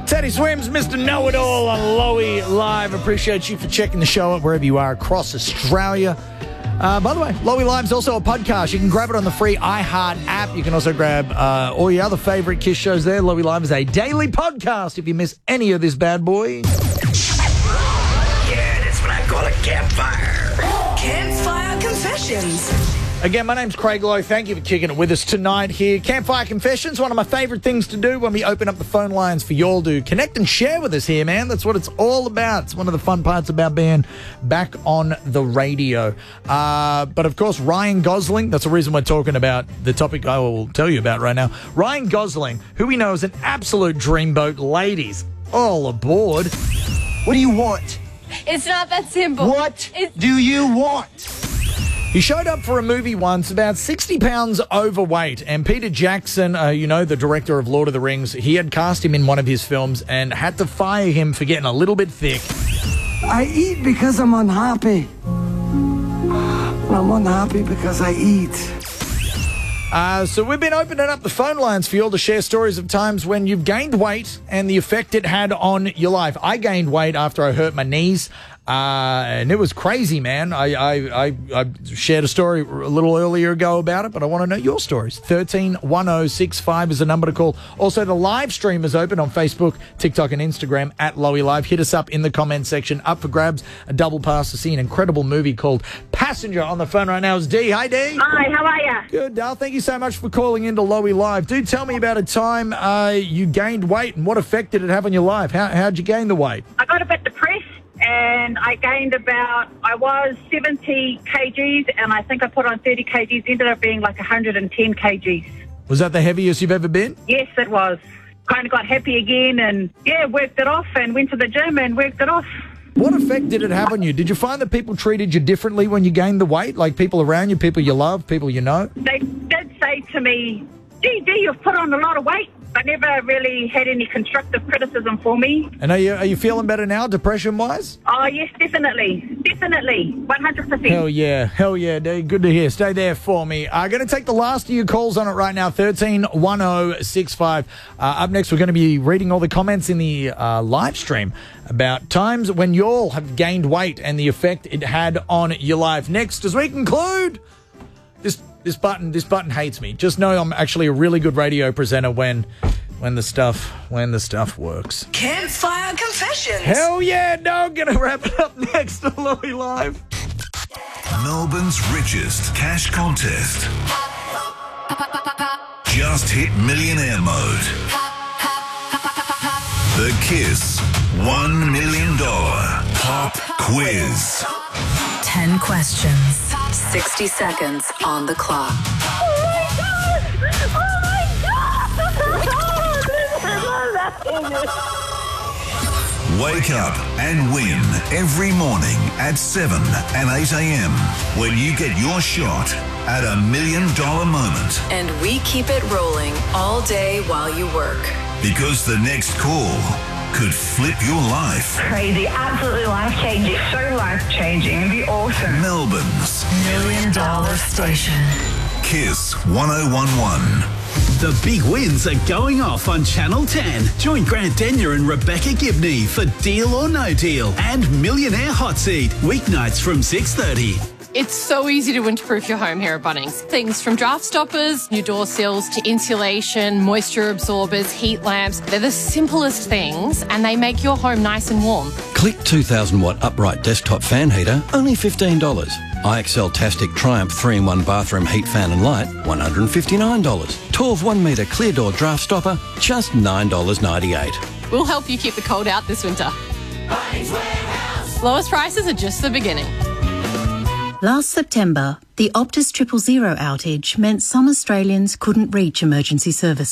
Teddy Swims, Mr. Know-It-All on Lowy Live. Appreciate you for checking the show out wherever you are across Australia. By the way, Lowy Live's also a podcast. You can grab it on the free iHeart app. You can also grab all your other favourite KISS shows there. Lowy Live is a daily podcast if you miss any of this bad boy. Yeah, that's what I call a campfire. Campfire Confessions. Again, my name's Craig Lowe. Thank you for kicking it with us tonight here. Campfire Confessions, one of my favourite things to do when we open up the phone lines for y'all to connect and share with us here, man. That's what it's all about. It's one of the fun parts about being back on the radio. But, of course, Ryan Gosling, that's the reason we're talking about the topic I will tell you about right now. Ryan Gosling, who we know is an absolute dreamboat. Ladies, all aboard. What do you want? It's not that simple. What do you want? He showed up for a movie once, about 60 pounds overweight, and Peter Jackson, the director of Lord of the Rings, he had cast him in one of his films and had to fire him for getting a little bit thick. I eat because I'm unhappy. I'm unhappy because I eat. So we've been opening up the phone lines for you all to share stories of times when you've gained weight and the effect it had on your life. I gained weight after I hurt my knees. And it was crazy, man. I shared a story a little earlier ago about it, but I want to know your stories. 131065 is the number to call. Also, the live stream is open on Facebook, TikTok, and Instagram at Lowy Live. Hit us up in the comment section. Up for grabs, a double pass to see an incredible movie called Passenger. On the phone right now is Dee. Hi, Dee. Hi, how are you? Good, Dal. Thank you so much for calling into Lowy Live. Do tell me about a time you gained weight and what effect did it have on your life? How'd you gain the weight? I got a bit depressed and I gained I was 70 kgs and I think I put on 30 kgs, ended up being like 110 kgs. Was that the heaviest you've ever been? Yes, it was. Kind of got happy again and, worked it off and went to the gym and worked it off. What effect did it have on you? Did you find that people treated you differently when you gained the weight? Like people around you, people you love, people you know? They did say to me, Dee, you've put on a lot of weight. I never really had any constructive criticism for me. And are you feeling better now, depression-wise? Oh, yes, definitely. Definitely. 100%. Hell yeah, Dee. Good to hear. Stay there for me. I'm going to take the last of your calls on it right now, 131065. Up next, we're going to be reading all the comments in the live stream about times when you all have gained weight and the effect it had on your life. Next, as we conclude, This button hates me. Just know I'm actually a really good radio presenter when the stuff works. Campfire Confessions. Hell yeah, dog. Gonna wrap it up next to Lowy Live. Melbourne's richest cash contest. Just hit millionaire mode. The KISS $1 million pop quiz. 10 questions. 60 seconds on the clock. Oh my God! Wake up and win every morning at 7 and 8 a.m. when you get your shot at $1 million moment. And we keep it rolling all day while you work. Because the next call could flip your life. Crazy, absolutely life-changing. So life-changing. It'd be awesome. Melbourne's $1 million station. KISS 1011. The big wins are going off on Channel 10. Join Grant Denyer and Rebecca Gibney for Deal or No Deal and Millionaire Hot Seat, weeknights from 6:30. It's so easy to winterproof your home here at Bunnings. Things from draft stoppers, new door sills, to insulation, moisture absorbers, heat lamps. They're the simplest things and they make your home nice and warm. Click 2,000 watt upright desktop fan heater, only $15. IXL Tastic Triumph 3-in-1 bathroom heat fan and light, $159. 12 1 metre clear door draft stopper, just $9.98. We'll help you keep the cold out this winter. Lowest prices are just the beginning. Last September, the Optus 000 outage meant some Australians couldn't reach emergency services.